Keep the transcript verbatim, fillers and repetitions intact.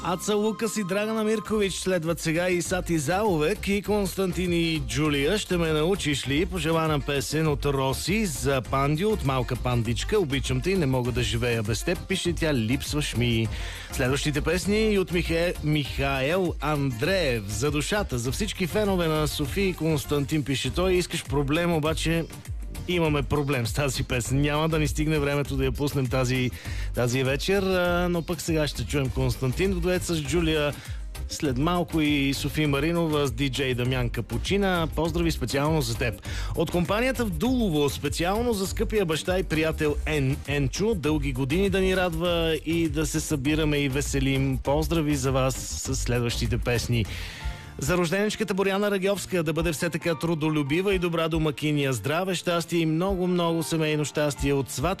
Аца Лукас и Драгана Миркович следват сега и Сати Заловек и Константин и Джулия. Ще ме научиш ли? Пожелана песен от Роси за Пандио от Малка пандичка. Обичам те и не мога да живея без теб. Пише тя, липсваш ми. Следващите песни и от Михе... Михаел Андреев за душата. За всички фенове на София и Константин, пише той. Искаш проблем, обаче имаме проблем с тази песен. Няма да ни стигне времето да я пуснем тази, тази вечер, но пък сега ще чуем Константин в дует с Джулия. След малко и София Маринова с диджей Дамян Капучина. Поздрави специално за теб. От компанията в Дулово, специално за скъпия баща и приятел Ен, Енчо. Дълги години да ни радва и да се събираме и веселим. Поздрави за вас с следващите песни. За рожденичката Боряна Рагьовска да бъде все така трудолюбива и добра домакиня. Здраве, щастие и много-много семейно щастие от свата